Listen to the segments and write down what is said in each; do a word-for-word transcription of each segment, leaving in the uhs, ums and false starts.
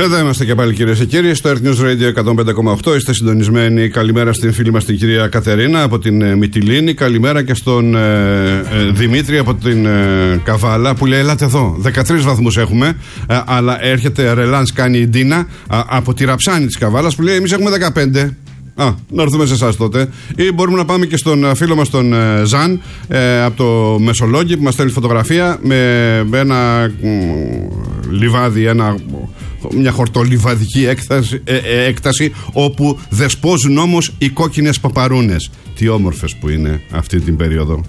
Εδώ είμαστε και πάλι, κυρίες και κύριοι, στο Earth News Radio εκατόν πέντε κόμμα οκτώ. Είστε συντονισμένοι. Καλημέρα στην φίλη μας την κυρία Κατερίνα από την ε, Μυτιλήνη. Καλημέρα και στον ε, ε, Δημήτρη από την ε, Καβάλα που λέει: ελάτε εδώ. δεκατρείς βαθμούς έχουμε, ε, αλλά έρχεται ρελάνς, κάνει η Ντίνα α, από τη Ραψάνη της Καβάλας που λέει: εμείς έχουμε δεκαπέντε. Α, να έρθουμε σε εσάς τότε. Ή μπορούμε να πάμε και στον φίλο μας τον ε, Ζαν ε, από το Μεσολόγγι που μας στέλνει φωτογραφία με, με ένα μ, λιβάδι, ένα, μια χορτολιβαδική έκταση, ε, ε, έκταση όπου δεσπόζουν όμως οι κόκκινες παπαρούνες. Τι όμορφες που είναι αυτή την περίοδο.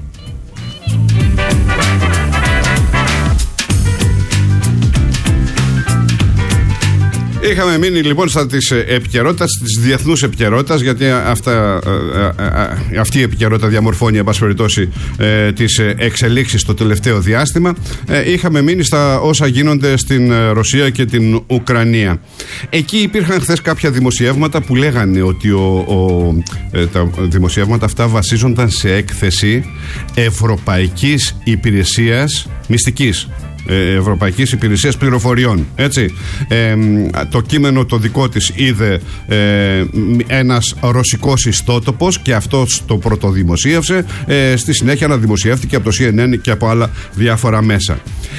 Είχαμε μείνει λοιπόν στα της επικαιρότητας, της διεθνούς επικαιρότητας, γιατί αυτά, αυτή η επικαιρότητα διαμορφώνει, εν πάση περιπτώσει, ε, τις εξελίξεις το τελευταίο διάστημα. Ε, είχαμε μείνει στα όσα γίνονται στην Ρωσία και την Ουκρανία. Εκεί υπήρχαν χθες κάποια δημοσιεύματα που λέγανε ότι ο, ο, ε, τα δημοσιεύματα αυτά βασίζονταν σε έκθεση Ευρωπαϊκής Υπηρεσίας Μυστικής. Ευρωπαϊκής Υπηρεσίας Πληροφοριών. Έτσι. Ε, το κείμενο το δικό της είδε ε, ένας ρωσικός ιστότοπος και αυτός το πρωτοδημοσίευσε. Ε, στη συνέχεια αναδημοσιεύτηκε από το σι εν εν και από άλλα διάφορα μέσα.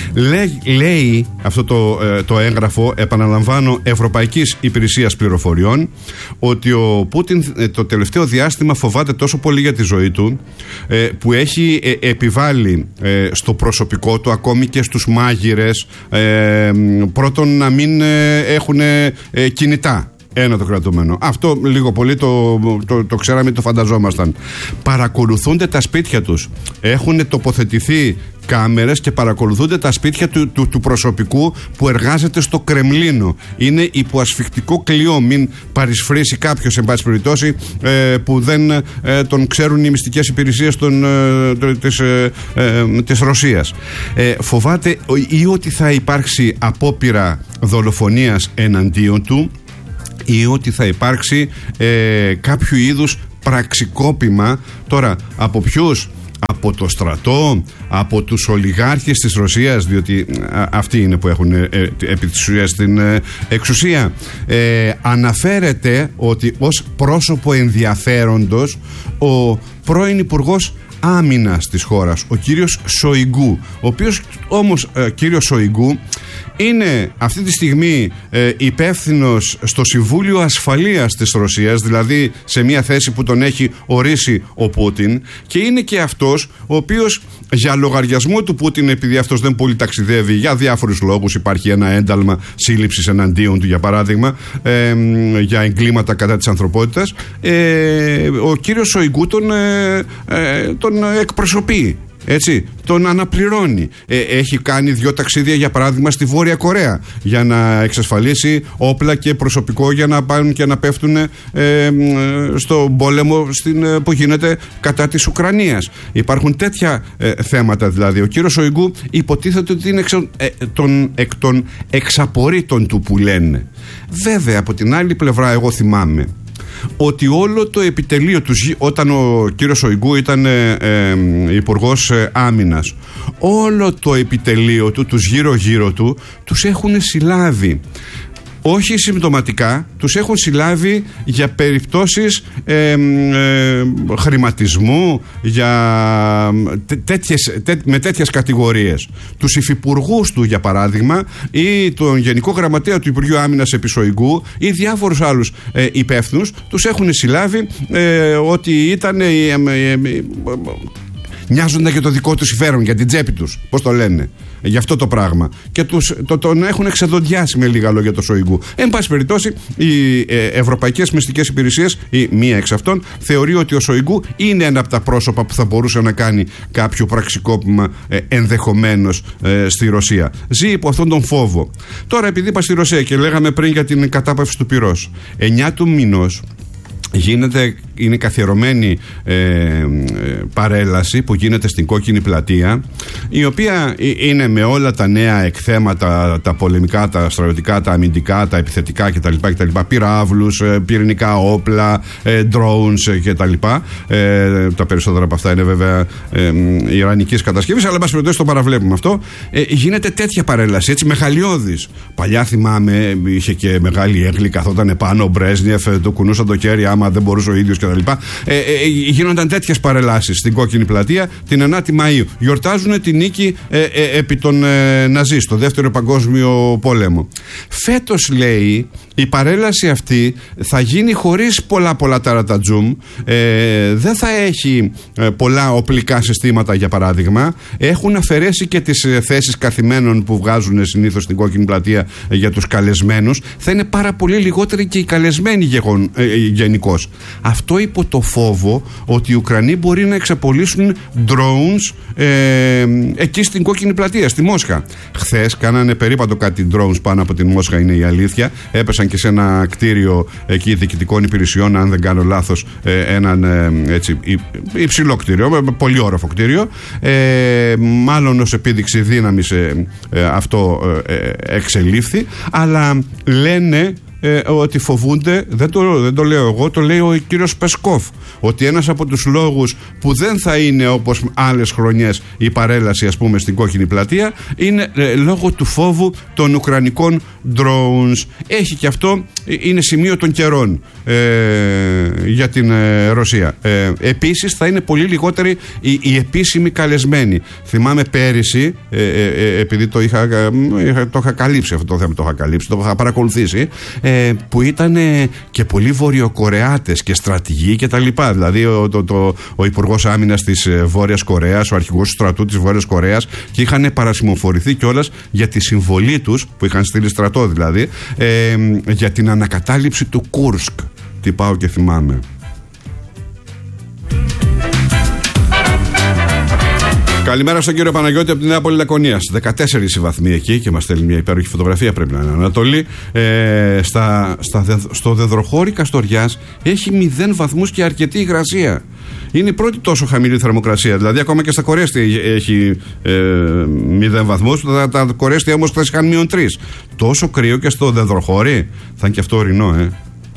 Λέ, λέει αυτό το, ε, το έγγραφο, επαναλαμβάνω, Ευρωπαϊκής Υπηρεσίας Πληροφοριών, ότι ο Πούτιν ε, το τελευταίο διάστημα φοβάται τόσο πολύ για τη ζωή του ε, που έχει ε, επιβάλει ε, στο προσωπικό του, ακόμη και στους μάγειρες, ε, πρώτον να μην ε, έχουν ε, κινητά. Ένα το κρατούμενο. Αυτό λίγο πολύ το, το, το ξέραμε, το φανταζόμασταν. Παρακολουθούνται τα σπίτια τους. Έχουν τοποθετηθεί κάμερες και παρακολουθούνται τα σπίτια του, του, του προσωπικού που εργάζεται στο Κρεμλίνο. Είναι υπό ασφικτικό κλειό. Μην παρισφρήσει κάποιος, εν πάση περιπτώσει, ε, που δεν ε, τον ξέρουν οι μυστικές υπηρεσίες των, ε, της, ε, ε, της Ρωσίας. Ε, φοβάται ή ότι θα υπάρξει απόπειρα δολοφονίας εναντίον του, ή ότι θα υπάρξει ε, κάποιο είδους πραξικόπημα. Τώρα, από ποιους? Από το στρατό, από τους ολιγάρχες της Ρωσίας, διότι α, αυτοί είναι που έχουν ε, ε, επί της ουσίας την ε, εξουσία. Ε, αναφέρεται ότι ως πρόσωπο ενδιαφέροντος ο πρώην Υπουργός Άμυνας της χώρας, ο κύριος Σοϊγκού, ο οποίος όμως ε, κύριος Σοϊγκού είναι αυτή τη στιγμή ε, υπεύθυνος στο Συμβούλιο Ασφαλείας της Ρωσίας, δηλαδή σε μια θέση που τον έχει ορίσει ο Πούτιν, και είναι και αυτός ο οποίος για λογαριασμό του Πούτιν, επειδή αυτός δεν πολύ ταξιδεύει για διάφορους λόγους, υπάρχει ένα ένταλμα σύλληψης εναντίον του, για παράδειγμα, ε, για εγκλήματα κατά της ανθρωπότητας, ε, ο κύριος Σοϊγκού τον, ε, ε, τον εκπροσωπεί. Έτσι, τον αναπληρώνει. Ε, έχει κάνει δύο ταξίδια, για παράδειγμα, στη Βόρεια Κορέα για να εξασφαλίσει όπλα και προσωπικό για να πάνε και να πέφτουν ε, ε, στον πόλεμο στην, που γίνεται κατά της Ουκρανίας. Υπάρχουν τέτοια ε, θέματα, δηλαδή. Ο κύριος Σοϊγκού υποτίθεται ότι είναι εξ, ε, τον, εκ των εξαπορρίτων του που λένε. Βέβαια, από την άλλη πλευρά, εγώ θυμάμαι ότι όλο το επιτελείο του, όταν ο κύριος Σοϊγκού ήταν ε, ε, υπουργός ε, άμυνας, όλο το επιτελείο του, τους γύρω γύρω του, τους έχουν συλλάβει. Όχι συμπτωματικά, τους έχουν συλλάβει για περιπτώσεις ε, ε, χρηματισμού, για τέ, τέτοιες, τέ, με τέτοιες κατηγορίες. Τους υφυπουργούς του, για παράδειγμα, ή τον Γενικό Γραμματέα του Υπουργείου Άμυνας επί Σοϊγκού, ή διάφορους άλλους ε, υπεύθυνους, τους έχουν συλλάβει ε, ότι ήταν ε, ε, ε, ε, νοιάζονται για το δικό τους συμφέρον, για την τσέπη τους, πώς το λένε, για αυτό το πράγμα. Και τους, το, τον έχουν εξεδοντιάσει, με λίγα λόγια, το Σοϊγκού. Εν πάση περιπτώσει, οι ε, ευρωπαϊκές μυστικές υπηρεσίες, ή μία εξ αυτών, θεωρεί ότι ο Σοϊγκού είναι ένα από τα πρόσωπα που θα μπορούσε να κάνει κάποιο πραξικόπημα ε, ενδεχομένως ε, στη Ρωσία. Ζει υπό αυτόν τον φόβο. Τώρα, επειδή είπα στη Ρωσία και λέγαμε πριν για την κατάπαυση του πυρός, εννιά του μηνός γίνεται, είναι καθιερωμένη ε, ε, παρέλαση που γίνεται στην Κόκκινη Πλατεία, η οποία είναι με όλα τα νέα εκθέματα, τα πολεμικά, τα στρατιωτικά, τα αμυντικά, τα επιθετικά κτλ, κτλ, πυράβλους, ε, πυρηνικά όπλα, ε, drones κτλ. Ε, τα περισσότερα από αυτά είναι βέβαια ε, ιρανικής κατασκευής, αλλά εν πάση περιπτώσει το παραβλέπουμε αυτό. Ε, γίνεται τέτοια παρέλαση, έτσι μεγαλειώδης. Παλιά θυμάμαι, είχε και μεγάλη έγκλη, καθόταν επάνω ο Μπρέσνιεφ, το κουνούσαν το χέρι άμα δεν μπορούσε ο ίδιος κτλ. Ε, ε, γίνονταν τέτοιες παρελάσεις στην Κόκκινη Πλατεία την ενάτη Μαΐου. Γιορτάζουν τη νίκη ε, ε, επί των ε, Ναζί στο Δεύτερο Παγκόσμιο Πόλεμο. Φέτος, λέει, η παρέλαση αυτή θα γίνει χωρίς πολλά πολλά ταρατατζούμ, ε, δεν θα έχει ε, πολλά οπλικά συστήματα, για παράδειγμα. Έχουν αφαιρέσει και τις ε, θέσεις καθημένων που βγάζουν συνήθως στην Κόκκινη Πλατεία ε, για τους καλεσμένους. Θα είναι πάρα πολύ λιγότεροι και οι καλεσμένοι γεγον, ε, γενικώς. Αυτό υπό το φόβο ότι οι Ουκρανοί μπορεί να εξαπολύσουν drones ε, εκεί στην Κόκκινη Πλατεία, στη Μόσχα. Χθες κάνανε περίπατο κάτι drones πάνω από την Μόσχα, είναι η αλήθεια. Έπεσαν και σε ένα κτίριο εκεί διοικητικών υπηρεσιών, αν δεν κάνω λάθος, ε, έναν ε, έτσι, υψηλό κτίριο, πολύ όροφο κτίριο. Ε, μάλλον ως επίδειξη δύναμης ε, ε, αυτό ε, εξελίφθη, αλλά λένε Ε, ότι φοβούνται, δεν το, δεν το λέω εγώ, το λέει ο κύριος Πεσκόφ, ότι ένας από τους λόγους που δεν θα είναι όπως άλλες χρονιές η παρέλαση, ας πούμε, στην Κόκκινη Πλατεία είναι ε, λόγω του φόβου των ουκρανικών drones. Έχει και αυτό, ε, είναι σημείο των καιρών ε, για την ε, Ρωσία. Ε, επίσης θα είναι πολύ λιγότεροι οι, οι επίσημοι καλεσμένοι. Θυμάμαι πέρυσι, ε, ε, ε, επειδή το είχα, ε, το είχα καλύψει αυτό το θέμα, το είχα καλύψει, το είχα παρακολουθήσει, ε, που ήταν και πολλοί Βορειοκορεάτες και στρατηγοί και τα λοιπά. Δηλαδή ο, το, το, ο Υπουργός Άμυνας της Βόρειας Κορέας, ο αρχηγός του στρατού της Βόρειας Κορέας, και είχαν παρασημοφορηθεί κιόλας για τη συμβολή τους, που είχαν στείλει στρατό δηλαδή, ε, για την ανακατάληψη του Κούρσκ. Τι πάω και θυμάμαι. Καλημέρα στον κύριο Παναγιώτη από την Νέα Πόλη Λακωνίας. δεκατέσσερις οι βαθμοί εκεί και μας στέλνει μια υπέροχη φωτογραφία. Πρέπει να είναι Ανατολή. Ε, στα, στα, στο Δεδροχώρι Καστοριάς έχει μηδέν βαθμούς και αρκετή υγρασία. Είναι η πρώτη τόσο χαμηλή θερμοκρασία. Δηλαδή, ακόμα και στα Κορέστια έχει ε, μηδέν βαθμούς. Τα, τα Κορέστια όμως χθες είχαν μείον τρεις. Τόσο κρύο και στο Δεδροχώρι. Θα είναι και αυτό ορεινό, ε.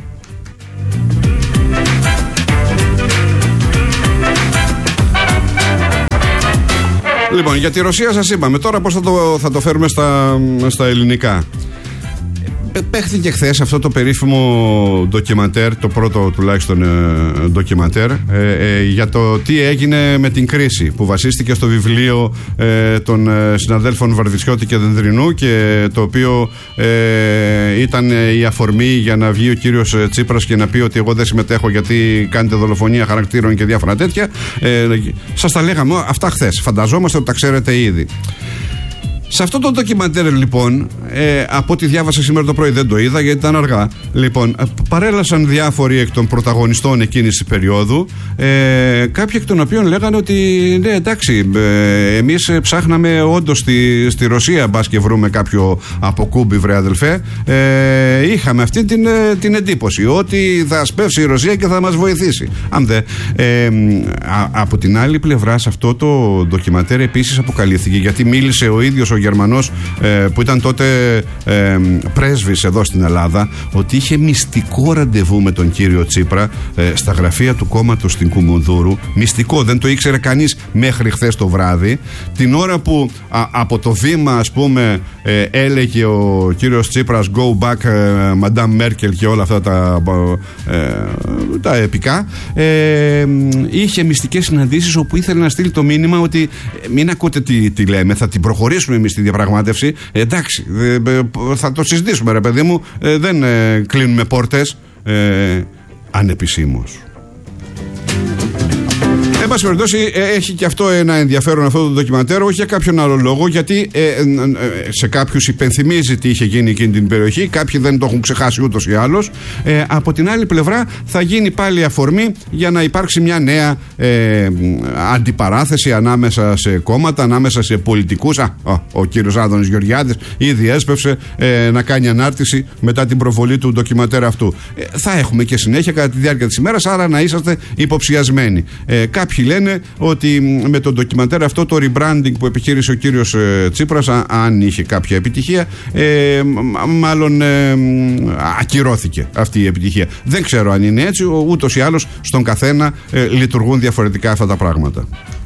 Λοιπόν, για τη Ρωσία σας είπαμε. Τώρα πώς θα το, θα το φέρουμε στα, στα ελληνικά. Παίχθηκε χθες αυτό το περίφημο ντοκιμαντέρ, το πρώτο τουλάχιστον ε, ντοκιμαντέρ, ε, ε, για το τι έγινε με την κρίση, που βασίστηκε στο βιβλίο ε, των ε, συναδέλφων Βαρδισιώτη και Δενδρινού, και το οποίο ε, ήταν η αφορμή για να βγει ο κύριος Τσίπρας και να πει ότι εγώ δεν συμμετέχω γιατί κάνετε δολοφονία χαρακτήρων και διάφορα τέτοια. Ε, σας τα λέγαμε αυτά χθες. Φανταζόμαστε ότι τα ξέρετε ήδη. Σε αυτό το ντοκιμαντέρ, λοιπόν, ε, από ό,τι διάβασα σήμερα το πρωί, δεν το είδα γιατί ήταν αργά. Λοιπόν, παρέλασαν διάφοροι εκ των πρωταγωνιστών εκείνης της περίοδου, ε, κάποιοι εκ των οποίων λέγανε ότι ναι, εντάξει, ε, εμείς ψάχναμε όντως στη, στη Ρωσία, μπας και βρούμε κάποιο αποκούμπι, βρε αδελφέ. Ε, είχαμε αυτή την, την εντύπωση ότι θα σπεύσει η Ρωσία και θα μας βοηθήσει. Αν δε. Ε, α, από την άλλη πλευρά, σε αυτό το ντοκιμαντέρ επίσης αποκαλύφθηκε, γιατί μίλησε ο ίδιος ο Γερμανός ε, που ήταν τότε ε, πρέσβης εδώ στην Ελλάδα, ότι είχε μυστικό ραντεβού με τον κύριο Τσίπρα ε, στα γραφεία του κόμματος στην Κουμουνδούρου. Μυστικό, δεν το ήξερε κανείς μέχρι χθες το βράδυ. Την ώρα που α, από το βήμα, ας πούμε, ε, έλεγε ο κύριος Τσίπρας go back ε, Madame Merkel και όλα αυτά τα, ε, τα επικά, ε, είχε μυστικές συναντήσεις όπου ήθελε να στείλει το μήνυμα ότι ε, μην ακούτε τι, τι λέμε, θα την προχωρήσουμε εμείς στη διαπραγμάτευση. Ε, εντάξει, ε, θα το συζητήσουμε, ρε παιδί μου, ε, δεν ε, κλείνουμε πόρτες, ε, ανεπισήμως. Εν πάση περιπτώσει, έχει και αυτό ένα ενδιαφέρον αυτό το ντοκιμαντέρ, όχι για κάποιον άλλο λόγο, γιατί ε, ε, ε, σε κάποιους υπενθυμίζει τι είχε γίνει εκείνη την περιοχή, κάποιοι δεν το έχουν ξεχάσει ούτως ή άλλως. Ε, από την άλλη πλευρά, θα γίνει πάλι αφορμή για να υπάρξει μια νέα ε, αντιπαράθεση ανάμεσα σε κόμματα, ανάμεσα σε πολιτικούς. Α, ο, ο κύριος Άδωνης Γεωργιάδης ήδη έσπευσε ε, να κάνει ανάρτηση μετά την προβολή του ντοκιμαντέρ αυτού. Ε, θα έχουμε και συνέχεια κατά τη διάρκεια της ημέρας, άρα να είσαστε υποψιασμένοι. Ε, κάποιοι λένε ότι με το ντοκιμαντέρ αυτό, το rebranding που επιχείρησε ο κύριος ε, Τσίπρας, α, αν είχε κάποια επιτυχία, ε, μάλλον ε, ακυρώθηκε αυτή η επιτυχία. Δεν ξέρω αν είναι έτσι, ούτως ή άλλως στον καθένα ε, λειτουργούν διαφορετικά αυτά τα πράγματα.